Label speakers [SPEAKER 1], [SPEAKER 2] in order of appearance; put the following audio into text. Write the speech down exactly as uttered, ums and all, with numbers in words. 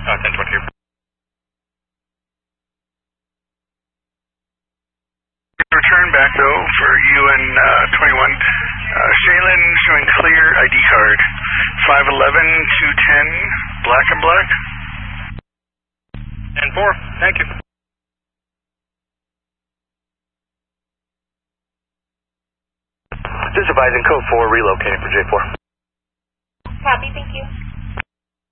[SPEAKER 1] Uh, ten twenty.
[SPEAKER 2] Return back though for U N uh, twenty-one. Uh, Shaylin showing clear I D card. five eleven, two ten, black and black.
[SPEAKER 1] ten four, thank you.
[SPEAKER 3] Just advising code four relocating for J four.
[SPEAKER 4] Copy, thank you.